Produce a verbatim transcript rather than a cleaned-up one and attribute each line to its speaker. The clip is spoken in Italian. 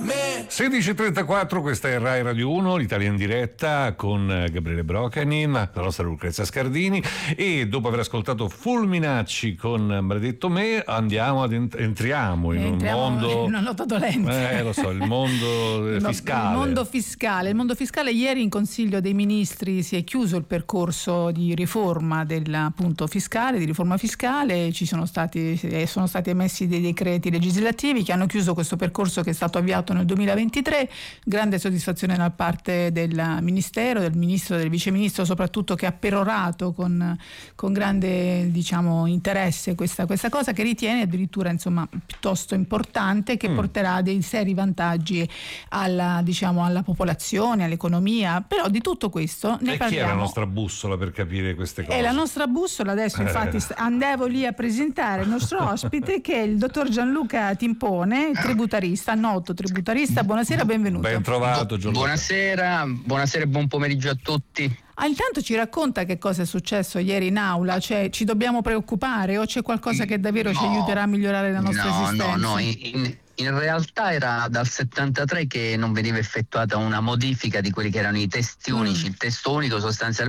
Speaker 1: sedici e trentaquattro, questa è Rai Radio uno, l'Italia in diretta con Gabriele Brocanin, la nostra Lucrezia Scardini, e dopo aver ascoltato Fulminacci con Maledetto Me andiamo ad ent- entriamo in
Speaker 2: entriamo
Speaker 1: un mondo,
Speaker 2: in una nota dolente.
Speaker 1: Eh, lo so, il mondo
Speaker 2: il
Speaker 1: fiscale.
Speaker 2: Il mondo fiscale. Il mondo fiscale, ieri in Consiglio dei Ministri si è chiuso il percorso di riforma del appunto fiscale, di riforma fiscale, ci sono stati sono stati emessi dei decreti legislativi che hanno chiuso questo percorso che è stato avviato nel duemilaventitré. Grande soddisfazione da parte del Ministero, del Ministro, del Vice Ministro soprattutto, che ha perorato con, con grande diciamo interesse questa, questa cosa, che ritiene addirittura insomma piuttosto importante, che mm. porterà dei seri vantaggi alla, diciamo, alla popolazione, all'economia. Però di tutto questo ne
Speaker 1: e
Speaker 2: parliamo.
Speaker 1: Chi è la nostra bussola per capire queste cose?
Speaker 2: È la nostra bussola adesso, infatti eh. andavo lì a presentare il nostro ospite che è il dottor Gianluca Timpone, tributarista, noto tributarista. Buonasera, benvenuto.
Speaker 1: Ben trovato Gianluca.
Speaker 3: Buonasera, buonasera e buon pomeriggio a tutti.
Speaker 2: Ah, intanto ci racconta che cosa è successo ieri in aula, cioè ci dobbiamo preoccupare o c'è qualcosa che davvero
Speaker 3: no,
Speaker 2: ci aiuterà a migliorare la nostra
Speaker 3: no,
Speaker 2: esistenza?
Speaker 3: No, no, in, in realtà era dal settantatré che non veniva effettuata una modifica di quelli che erano i testi unici, mm. il testo unico sostanzialmente